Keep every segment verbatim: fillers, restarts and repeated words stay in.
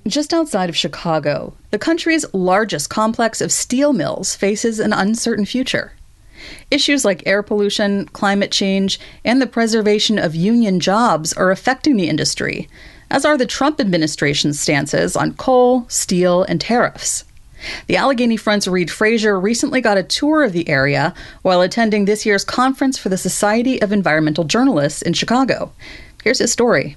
Just outside of Chicago, the country's largest complex of steel mills faces an uncertain future. Issues like air pollution, climate change, and the preservation of union jobs are affecting the industry, as are the Trump administration's stances on coal, steel, and tariffs. The Allegheny Front's Reed Frazier recently got a tour of the area while attending this year's conference for the Society of Environmental Journalists in Chicago. Here's his story.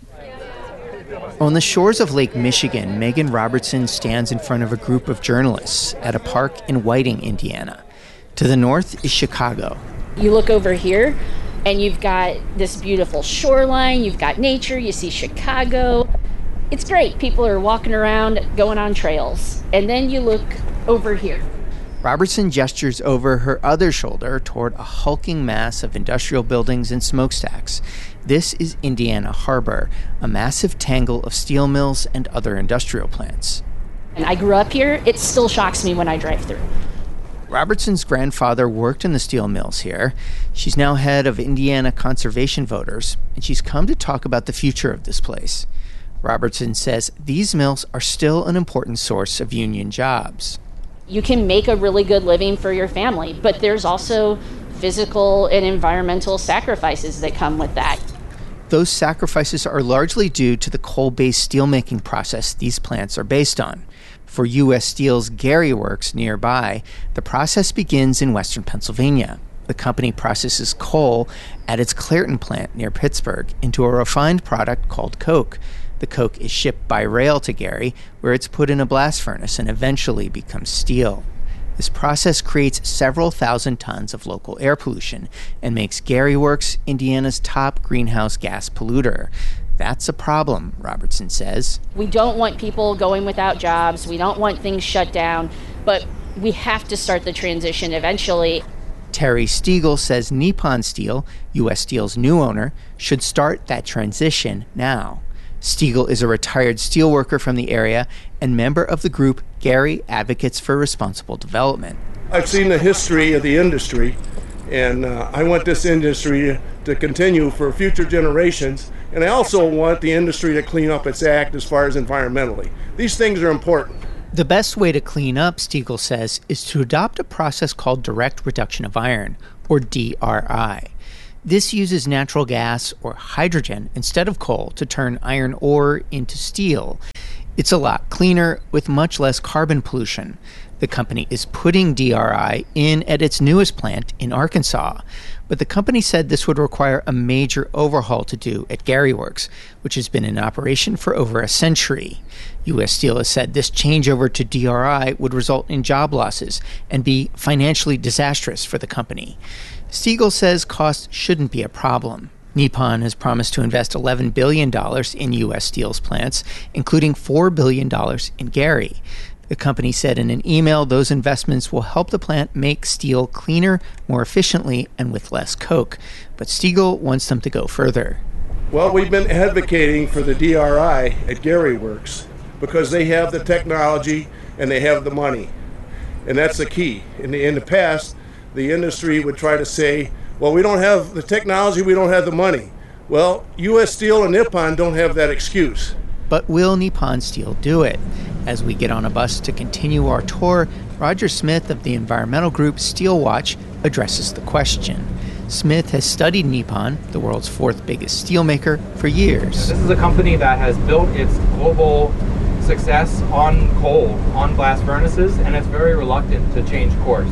On the shores of Lake Michigan, Megan Robertson stands in front of a group of journalists at a park in Whiting, Indiana. To the north is Chicago. You look over here, and you've got this beautiful shoreline, you've got nature, you see Chicago. It's great. People are walking around, going on trails. And then you look over here. Robertson gestures over her other shoulder toward a hulking mass of industrial buildings and smokestacks. This is Indiana Harbor, a massive tangle of steel mills and other industrial plants. And I grew up here. It still shocks me when I drive through. Robertson's grandfather worked in the steel mills here. She's now head of Indiana Conservation Voters, and she's come to talk about the future of this place. Robertson says these mills are still an important source of union jobs. You can make a really good living for your family, but there's also physical and environmental sacrifices that come with that. Those sacrifices are largely due to the coal-based steelmaking process these plants are based on. For U S Steel's Gary Works nearby, the process begins in western Pennsylvania. The company processes coal at its Clairton plant near Pittsburgh into a refined product called coke. The coke is shipped by rail to Gary, where it's put in a blast furnace and eventually becomes steel. This process creates several thousand tons of local air pollution and makes Gary Works Indiana's top greenhouse gas polluter. That's a problem, Robertson says. We don't want people going without jobs. We don't want things shut down, but we have to start the transition eventually. Terry Stiegel says Nippon Steel, U S Steel's new owner, should start that transition now. Stiegel is a retired steelworker from the area and member of the group Gary Advocates for Responsible Development. I've seen the history of the industry, and uh, I want this industry to continue for future generations, and I also want the industry to clean up its act as far as environmentally. These things are important. The best way to clean up, Stiegel says, is to adopt a process called direct reduction of iron, or D R I. This uses natural gas or hydrogen instead of coal to turn iron ore into steel. It's a lot cleaner with much less carbon pollution. The company is putting D R I in at its newest plant in Arkansas. But the company said this would require a major overhaul to do at Gary Works, which has been in operation for over a century. U S Steel has said this changeover to D R I would result in job losses and be financially disastrous for the company. Stiegel says cost shouldn't be a problem. Nippon has promised to invest eleven billion dollars in U S Steel's plants, including four billion dollars in Gary. The company said in an email those investments will help the plant make steel cleaner, more efficiently, and with less coke. But Stiegel wants them to go further. Well, we've been advocating for the D R I at Gary Works because they have the technology and they have the money. And that's the key. In the, in the past, the industry would try to say, well, we don't have the technology, we don't have the money. Well, U S Steel and Nippon don't have that excuse. But will Nippon Steel do it? As we get on a bus to continue our tour, Roger Smith of the environmental group Steelwatch addresses the question. Smith has studied Nippon, the world's fourth biggest steelmaker, for years. This is a company that has built its global success on coal, on blast furnaces, and it's very reluctant to change course.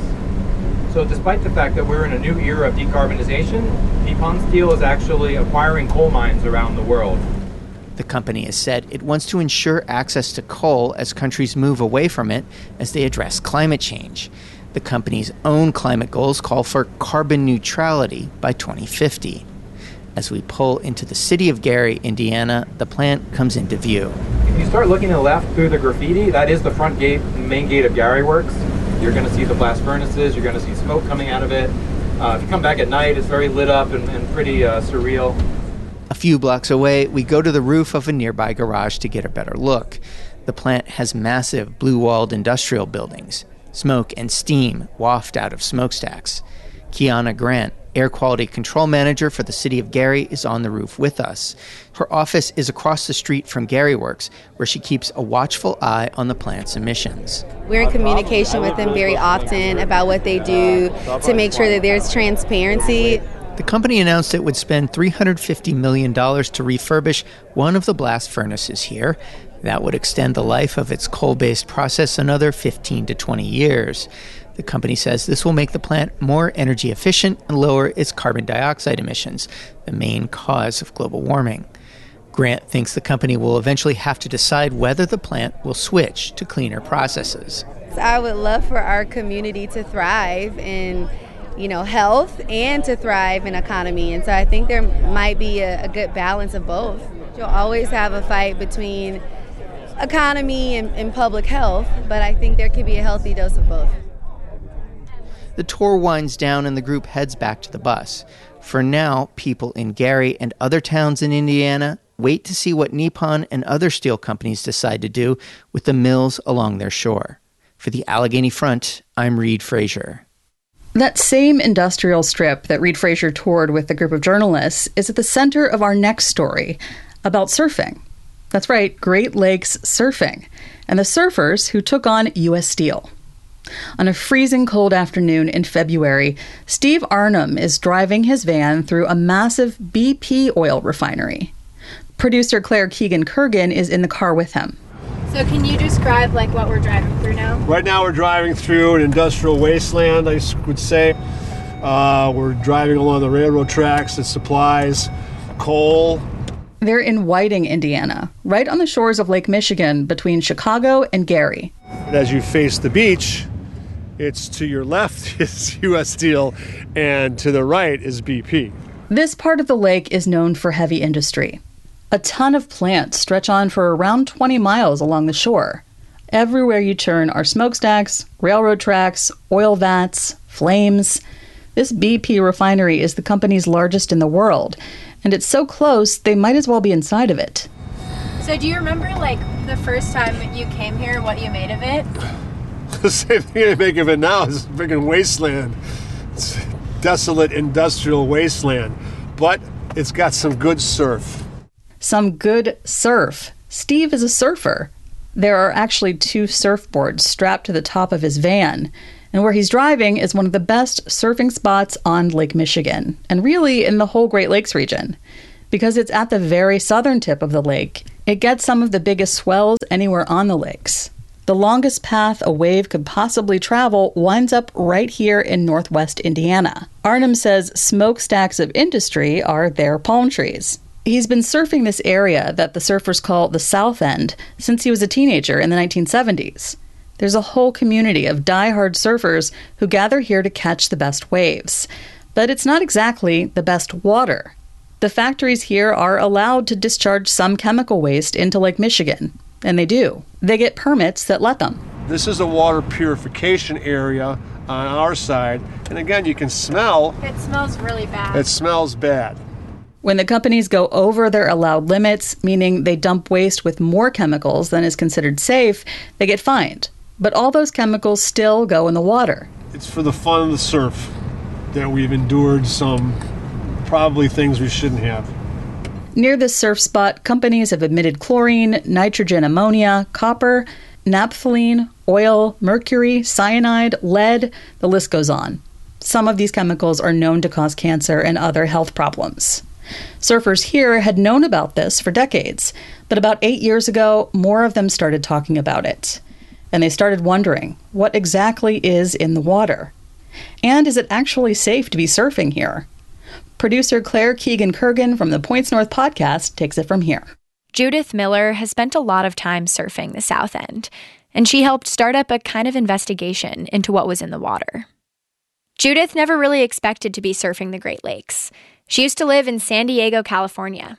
So despite the fact that we're in a new era of decarbonization, Nippon Steel is actually acquiring coal mines around the world. The company has said it wants to ensure access to coal as countries move away from it as they address climate change. The company's own climate goals call for carbon neutrality by twenty fifty. As we pull into the city of Gary, Indiana, the plant comes into view. If you start looking to the left through the graffiti, that is the front gate, the main gate of Gary Works. You're going to see the blast furnaces, you're going to see smoke coming out of it. Uh, if you come back at night, it's very lit up and, and pretty uh, surreal. A few blocks away, we go to the roof of a nearby garage to get a better look. The plant has massive blue-walled industrial buildings. Smoke and steam waft out of smokestacks. Kiana Grant, air quality control manager for the city of Gary, is on the roof with us. Her office is across the street from Gary Works, where she keeps a watchful eye on the plant's emissions. We're in communication with them very often about what they do to make sure that there's transparency. The company announced it would spend three hundred fifty million dollars to refurbish one of the blast furnaces here. That would extend the life of its coal-based process another fifteen to twenty years. The company says this will make the plant more energy efficient and lower its carbon dioxide emissions, the main cause of global warming. Grant thinks the company will eventually have to decide whether the plant will switch to cleaner processes. I would love for our community to thrive in, you know, health and to thrive in economy. And so I think there might be a, a good balance of both. You'll always have a fight between economy and, and public health, but I think there could be a healthy dose of both. The tour winds down and the group heads back to the bus. For now, people in Gary and other towns in Indiana wait to see what Nippon and other steel companies decide to do with the mills along their shore. For the Allegheny Front, I'm Reed Frazier. That same industrial strip that Reed Frazier toured with a group of journalists is at the center of our next story about surfing. That's right, Great Lakes surfing, and the surfers who took on U S Steel. On a freezing cold afternoon in February, Steve Arnhem is driving his van through a massive B P oil refinery. Producer Claire Keegan-Kurgan is in the car with him. So can you describe like what we're driving through now? Right now we're driving through an industrial wasteland, I would say. Uh, we're driving along the railroad tracks that supplies coal. They're in Whiting, Indiana, right on the shores of Lake Michigan between Chicago and Gary. And as you face the beach, it's to your left is U S Steel and to the right is B P. This part of the lake is known for heavy industry. A ton of plants stretch on for around twenty miles along the shore. Everywhere you turn are smokestacks, railroad tracks, oil vats, flames. This B P refinery is the company's largest in the world, and it's so close they might as well be inside of it. So do you remember like the first time you came here, what you made of it? The same thing I make of it now is a freaking wasteland. It's a desolate industrial wasteland, but it's got some good surf. Some good surf. Steve is a surfer. There are actually two surfboards strapped to the top of his van, and where he's driving is one of the best surfing spots on Lake Michigan, and really in the whole Great Lakes region. Because it's at the very southern tip of the lake, it gets some of the biggest swells anywhere on the lakes. The longest path a wave could possibly travel winds up right here in northwest Indiana. Arnhem says smokestacks of industry are their palm trees. He's been surfing this area that the surfers call the South End since he was a teenager in the nineteen seventies. There's a whole community of die-hard surfers who gather here to catch the best waves. But it's not exactly the best water. The factories here are allowed to discharge some chemical waste into Lake Michigan, and they do. They get permits that let them. This is a water purification area on our side, and again, you can smell. It smells really bad. It smells bad. When the companies go over their allowed limits, meaning they dump waste with more chemicals than is considered safe, they get fined. But all those chemicals still go in the water. It's for the fun of the surf that we've endured some probably things we shouldn't have. Near this surf spot, companies have emitted chlorine, nitrogen ammonia, copper, naphthalene, oil, mercury, cyanide, lead, the list goes on. Some of these chemicals are known to cause cancer and other health problems. Surfers here had known about this for decades, but about eight years ago, more of them started talking about it. And they started wondering, what exactly is in the water? And is it actually safe to be surfing here? Producer Claire Keegan-Kurgan from the Points North podcast takes it from here. Judith Miller has spent a lot of time surfing the South End, and she helped start up a kind of investigation into what was in the water. Judith never really expected to be surfing the Great Lakes. She used to live in San Diego, California.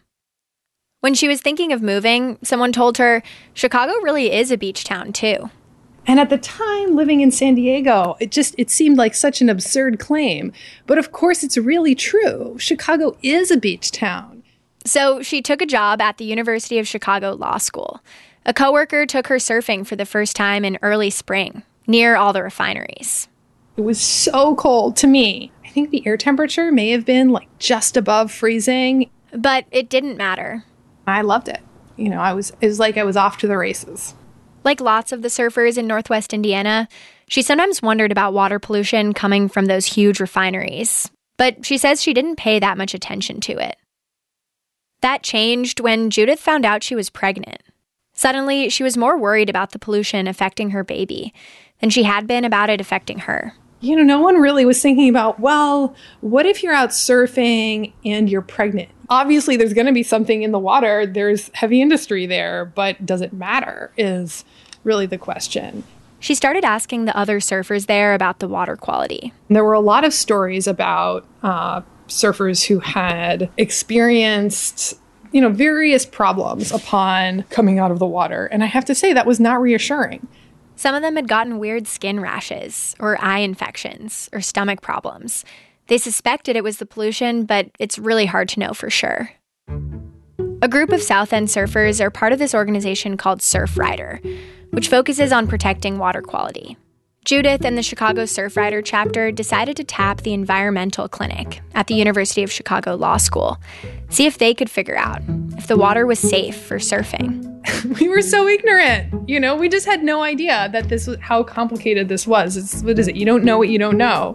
When she was thinking of moving, someone told her Chicago really is a beach town, too. And at the time, living in San Diego, it just, it seemed like such an absurd claim. But of course, it's really true. Chicago is a beach town. So she took a job at the University of Chicago Law School. A coworker took her surfing for the first time in early spring, near all the refineries. It was so cold to me. I think the air temperature may have been like just above freezing. But it didn't matter. I loved it. You know, I was, it was like I was off to the races. Like lots of the surfers in Northwest Indiana, she sometimes wondered about water pollution coming from those huge refineries. But she says she didn't pay that much attention to it. That changed when Judith found out she was pregnant. Suddenly, she was more worried about the pollution affecting her baby than she had been about it affecting her. You know, no one really was thinking about, well, what if you're out surfing and you're pregnant? Obviously, there's going to be something in the water. There's heavy industry there, but does it matter is really the question. She started asking the other surfers there about the water quality. There were a lot of stories about uh, surfers who had experienced, you know, various problems upon coming out of the water. And I have to say, that was not reassuring. Some of them had gotten weird skin rashes or eye infections or stomach problems. They suspected it was the pollution, but it's really hard to know for sure. A group of South End surfers are part of this organization called Surfrider, which focuses on protecting water quality. Judith and the Chicago Surfrider chapter decided to tap the environmental clinic at the University of Chicago Law School, see if they could figure out if the water was safe for surfing. We were so ignorant. You know, we just had no idea that this was how complicated this was. It's, what is it? You don't know what you don't know.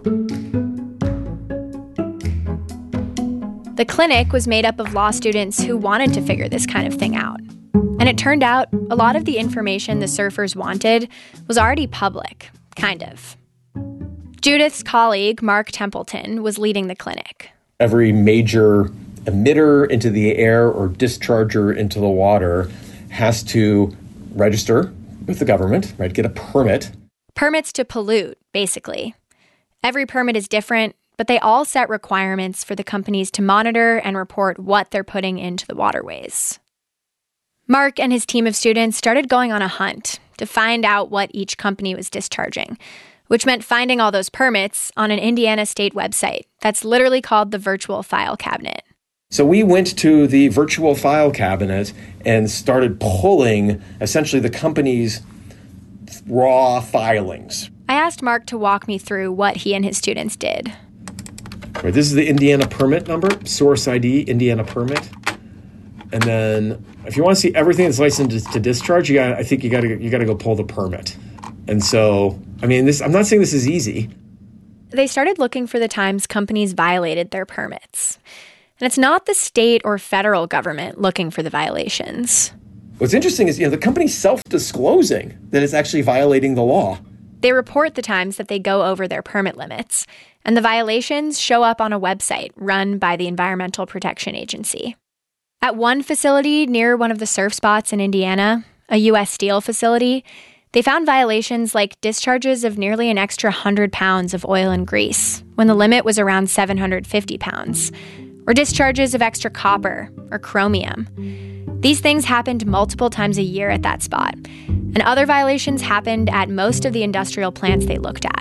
The clinic was made up of law students who wanted to figure this kind of thing out. And it turned out a lot of the information the surfers wanted was already public, kind of. Judith's colleague, Mark Templeton, was leading the clinic. Every major emitter into the air or discharger into the water has to register with the government, right? Get a permit. Permits to pollute, basically. Every permit is different, but they all set requirements for the companies to monitor and report what they're putting into the waterways. Mark and his team of students started going on a hunt to find out what each company was discharging, which meant finding all those permits on an Indiana state website that's literally called the Virtual File Cabinet. So we went to the Virtual File Cabinet and started pulling essentially the company's raw filings. I asked Mark to walk me through what he and his students did. Right, this is the Indiana permit number, source I D, Indiana permit. And then if you want to see everything that's licensed to discharge, you got I think you got to you got to go pull the permit. And so, I mean, this I'm not saying this is easy. They started looking for the times companies violated their permits. And it's not the state or federal government looking for the violations. What's interesting is, you know, the company's self-disclosing that it's actually violating the law. They report the times that they go over their permit limits, and the violations show up on a website run by the Environmental Protection Agency. At one facility near one of the surf spots in Indiana, a U S Steel facility, they found violations like discharges of nearly an extra one hundred pounds of oil and grease when the limit was around seven hundred fifty pounds, or discharges of extra copper or chromium. These things happened multiple times a year at that spot, and other violations happened at most of the industrial plants they looked at.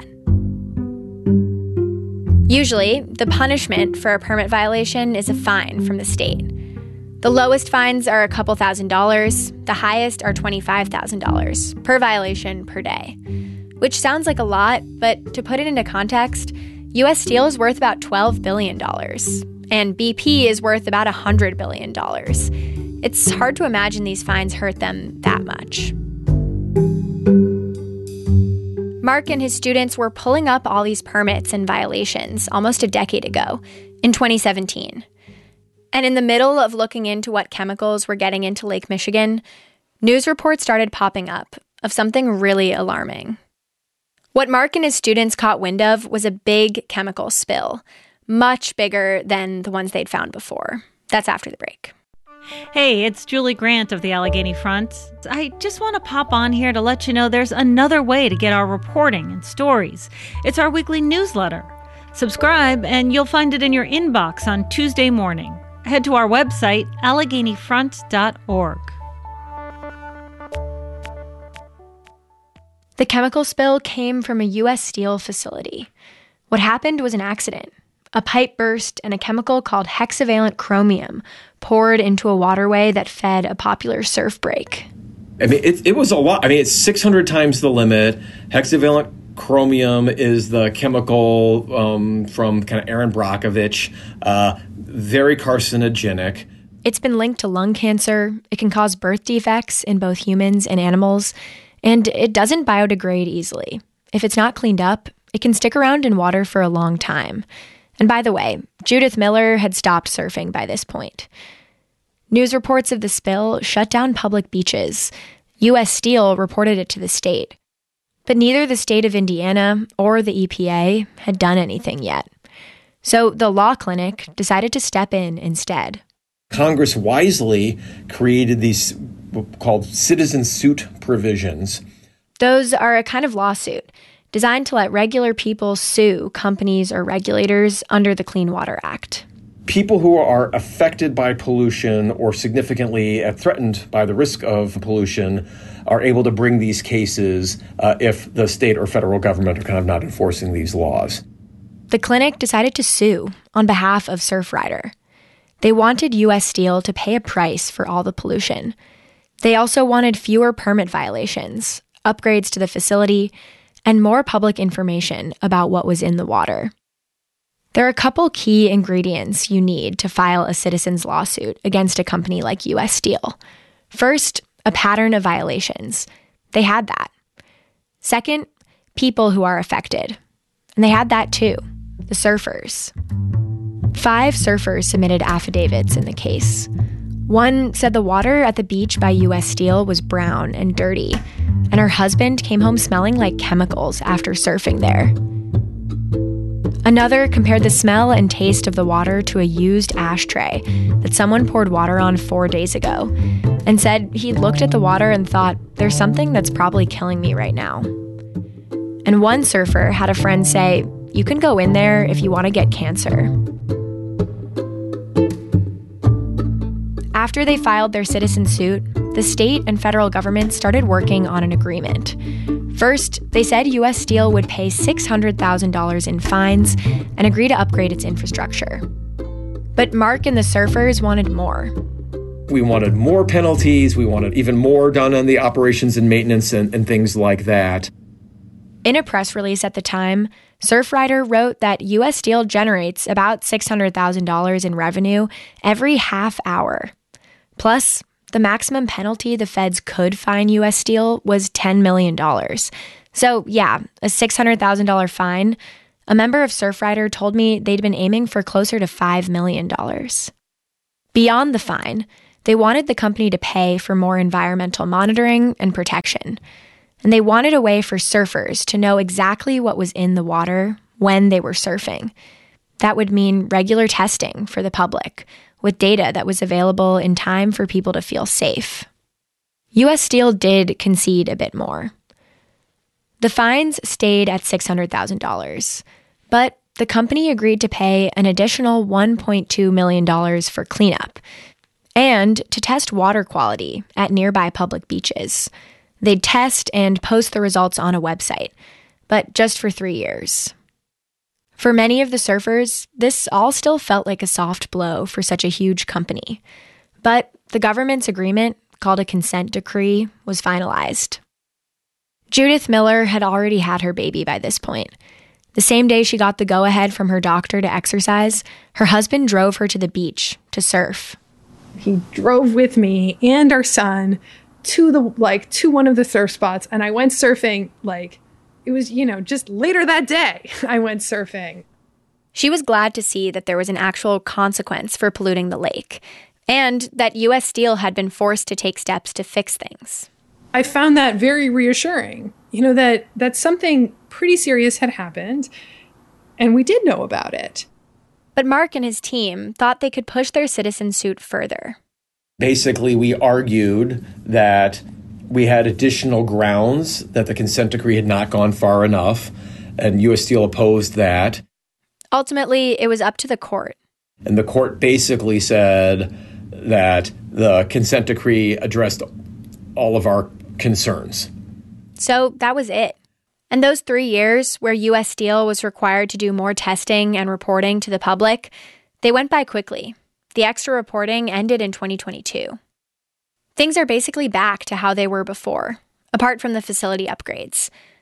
Usually, the punishment for a permit violation is a fine from the state. The lowest fines are a couple thousand dollars, the highest are twenty-five thousand dollars per violation per day, which sounds like a lot, but to put it into context, U S Steel is worth about twelve billion dollars, and B P is worth about one hundred billion dollars. It's hard to imagine these fines hurt them that much. Mark and his students were pulling up all these permits and violations almost a decade ago, in twenty seventeen. And in the middle of looking into what chemicals were getting into Lake Michigan, news reports started popping up of something really alarming. What Mark and his students caught wind of was a big chemical spill, much bigger than the ones they'd found before. That's after the break. Hey, it's Julie Grant of the Allegheny Front. I just want to pop on here to let you know there's another way to get our reporting and stories. It's our weekly newsletter. Subscribe and you'll find it in your inbox on Tuesday morning. Head to our website, allegheny front dot org. The chemical spill came from a U S Steel facility. What happened was an accident. A pipe burst and a chemical called hexavalent chromium poured into a waterway that fed a popular surf break. I mean, it, it was a lot. I mean, it's six hundred times the limit. Hexavalent Chromium is the chemical um, from kind of Aaron Brockovich, uh, very carcinogenic. It's been linked to lung cancer. It can cause birth defects in both humans and animals, and it doesn't biodegrade easily. If it's not cleaned up, it can stick around in water for a long time. And by the way, Judith Miller had stopped surfing by this point. News reports of the spill shut down public beaches. U S Steel reported it to the state. But neither the state of Indiana or the E P A had done anything yet. So the law clinic decided to step in instead. Congress wisely created these called citizen suit provisions. Those are a kind of lawsuit designed to let regular people sue companies or regulators under the Clean Water Act. People who are affected by pollution or significantly threatened by the risk of pollution are able to bring these cases uh, if the state or federal government are kind of not enforcing these laws. The clinic decided to sue on behalf of Surfrider. They wanted U S Steel to pay a price for all the pollution. They also wanted fewer permit violations, upgrades to the facility, and more public information about what was in the water. There are a couple key ingredients you need to file a citizen's lawsuit against a company like U S Steel. First, a pattern of violations. They had that. Second, people who are affected. And they had that too, the surfers. Five surfers submitted affidavits in the case. One said the water at the beach by U S Steel was brown and dirty, and her husband came home smelling like chemicals after surfing there. Another compared the smell and taste of the water to a used ashtray that someone poured water on four days ago, and said he looked at the water and thought, there's something that's probably killing me right now. And one surfer had a friend say, you can go in there if you want to get cancer. After they filed their citizen suit, the state and federal government started working on an agreement. First, they said U S Steel would pay six hundred thousand dollars in fines and agree to upgrade its infrastructure. But Mark and the surfers wanted more. We wanted more penalties. We wanted even more done on the operations and maintenance and, and things like that. In a press release at the time, Surfrider wrote that U S Steel generates about six hundred thousand dollars in revenue every half hour. Plus, the maximum penalty the feds could fine U S Steel was ten million dollars. So yeah, a six hundred thousand dollars fine. A member of Surfrider told me they'd been aiming for closer to five million dollars. Beyond the fine, they wanted the company to pay for more environmental monitoring and protection. And they wanted a way for surfers to know exactly what was in the water when they were surfing. That would mean regular testing for the public, with data that was available in time for people to feel safe. U S Steel did concede a bit more. The fines stayed at six hundred thousand dollars, but the company agreed to pay an additional one point two million dollars for cleanup and to test water quality at nearby public beaches. They'd test and post the results on a website, but just for three years. For many of the surfers, this all still felt like a soft blow for such a huge company. But the government's agreement, called a consent decree, was finalized. Judith Miller had already had her baby by this point. The same day she got the go-ahead from her doctor to exercise, her husband drove her to the beach to surf. He drove with me and our son to the like to one of the surf spots, and I went surfing like it was, you know, just later that day, I went surfing. She was glad to see that there was an actual consequence for polluting the lake, and that U S Steel had been forced to take steps to fix things. I found that very reassuring, you know, that, that something pretty serious had happened, and we did know about it. But Mark and his team thought they could push their citizen suit further. Basically, we argued that we had additional grounds that the consent decree had not gone far enough, and U S Steel opposed that. Ultimately, it was up to the court. And the court basically said that the consent decree addressed all of our concerns. So that was it. And those three years where U S Steel was required to do more testing and reporting to the public, they went by quickly. The extra reporting ended in twenty twenty-two. Things are basically back to how they were before, apart from the facility upgrades.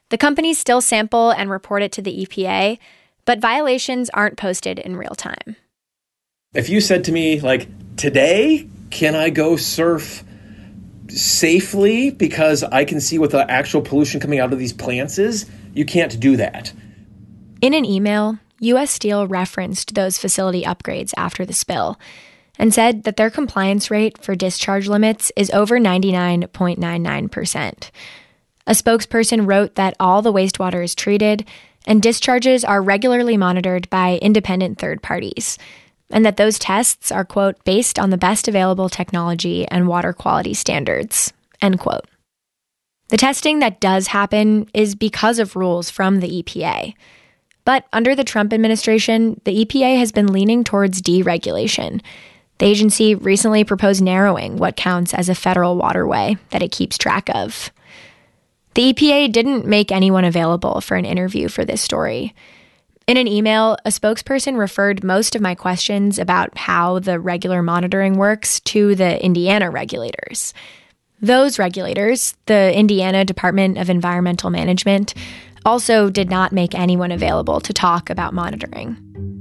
The companies still sample and report it to the E P A, but violations aren't posted in real time. If you said to me, like, today, can I go surf safely because I can see what the actual pollution coming out of these plants is, you can't do that. In an email, U S Steel referenced those facility upgrades after the spill and said that their compliance rate for discharge limits is over ninety-nine point nine nine percent. A spokesperson wrote that all the wastewater is treated and discharges are regularly monitored by independent third parties, and that those tests are, quote, based on the best available technology and water quality standards, end quote. The testing that does happen is because of rules from the E P A. But under the Trump administration, the E P A has been leaning towards deregulation. The agency recently proposed narrowing what counts as a federal waterway that it keeps track of. The E P A didn't make anyone available for an interview for this story. In an email, a spokesperson referred most of my questions about how the regular monitoring works to the Indiana regulators. Those regulators, the Indiana Department of Environmental Management, also did not make anyone available to talk about monitoring.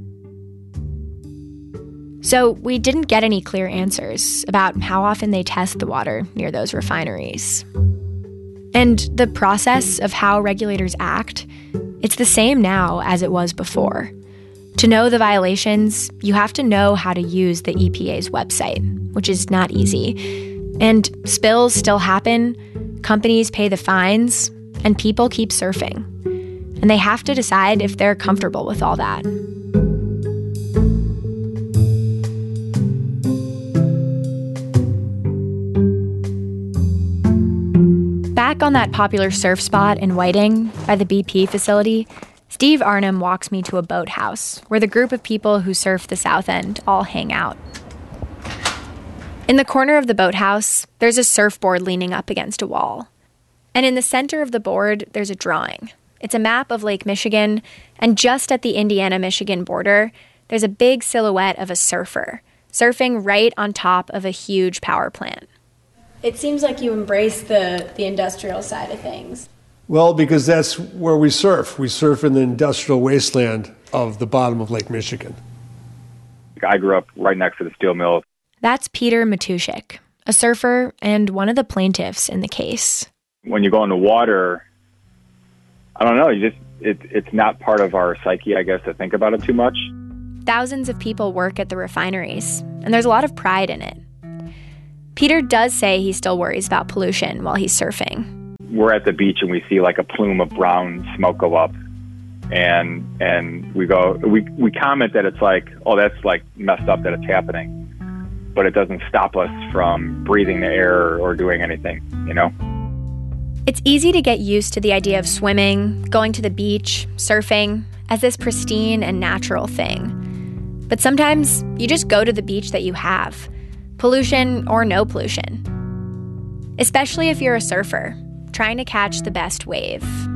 So we didn't get any clear answers about how often they test the water near those refineries. And the process of how regulators act, it's the same now as it was before. To know the violations, you have to know how to use the E P A's website, which is not easy. And spills still happen, companies pay the fines, and people keep surfing. And they have to decide if they're comfortable with all that. Back on that popular surf spot in Whiting by the B P facility, Steve Arnhem walks me to a boathouse where the group of people who surf the South End all hang out. In the corner of the boathouse, there's a surfboard leaning up against a wall. And in the center of the board, there's a drawing. It's a map of Lake Michigan, and just at the Indiana-Michigan border, there's a big silhouette of a surfer, surfing right on top of a huge power plant. It seems like you embrace the, the industrial side of things. Well, because that's where we surf. We surf in the industrial wasteland of the bottom of Lake Michigan. I grew up right next to the steel mill. That's Peter Matuszek, a surfer and one of the plaintiffs in the case. When you go in the water, I don't know, you just it, it's not part of our psyche, I guess, to think about it too much. Thousands of people work at the refineries, and there's a lot of pride in it. Peter does say he still worries about pollution while he's surfing. We're at the beach and we see like a plume of brown smoke go up, and and we go we we comment that it's like, oh, that's like messed up that it's happening, but it doesn't stop us from breathing the air or doing anything, you know. It's easy to get used to the idea of swimming, going to the beach, surfing as this pristine and natural thing. But sometimes you just go to the beach that you have, pollution or no pollution. Especially if you're a surfer, trying to catch the best wave.